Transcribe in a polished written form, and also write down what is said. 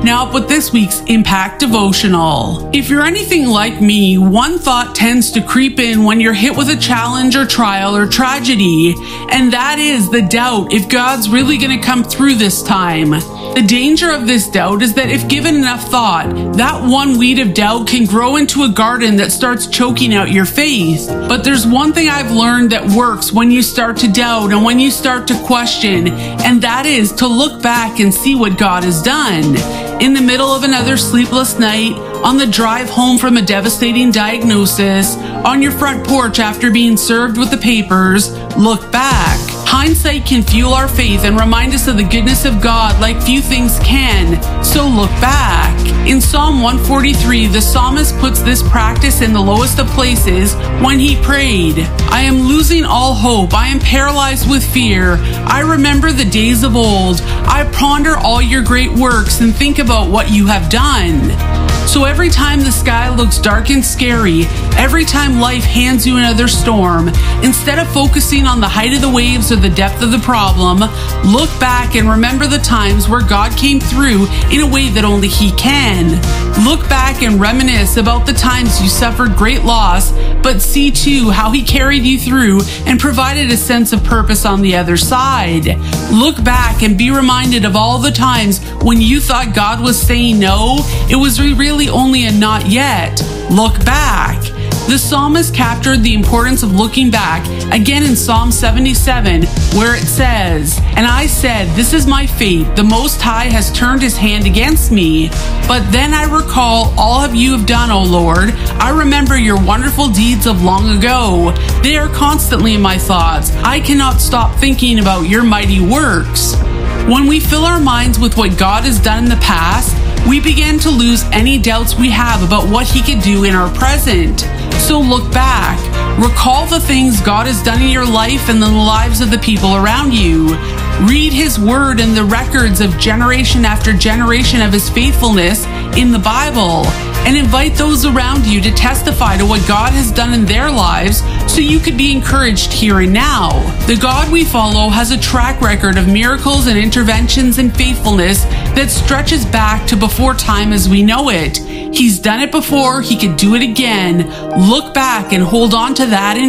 Now up with this week's Impact Devotional. If you're anything like me, one thought tends to creep in when you're hit with a challenge or trial or tragedy, and that is the doubt if God's really going to come through this time. The danger of this doubt is that if given enough thought, that one weed of doubt can grow into a garden that starts choking out your faith. But there's one thing I've learned that works when you start to doubt and when you start to question, and that is to look back and see what God has done. In the middle of another sleepless night, on the drive home from a devastating diagnosis, on your front porch after being served with the papers, look back. Hindsight can fuel our faith and remind us of the goodness of God like few things can, so look back. In Psalm 143, the psalmist puts this practice in the lowest of places when he prayed, "I am losing all hope. I am paralyzed with fear. I remember the days of old. I ponder all your great works and think about what you have done." So every time the sky looks dark and scary, every time life hands you another storm, instead of focusing on the height of the waves or the depth of the problem, look back and remember the times where God came through in a way that only He can. Look back and reminisce about the times you suffered great loss, but see too how He carried you through and provided a sense of purpose on the other side. Look back and be reminded of all the times when you thought God was saying no, it was really only a not yet. Look back. The psalmist captured the importance of looking back again in Psalm 77, where it says, "And I said, this is my fate. The Most High has turned His hand against me. But then I recall all of you have done, O Lord. I remember your wonderful deeds of long ago. They are constantly in my thoughts. I cannot stop thinking about your mighty works." When we fill our minds with what God has done in the past, we begin to lose any doubts we have about what He could do in our present. So look back. Recall the things God has done in your life and in the lives of the people around you. Read His Word and the records of generation after generation of His faithfulness in the Bible, and invite those around you to testify to what God has done in their lives so you could be encouraged here and now. The God we follow has a track record of miracles and interventions and faithfulness that stretches back to before time as we know it. He's done it before, He could do it again. Look back and hold on to that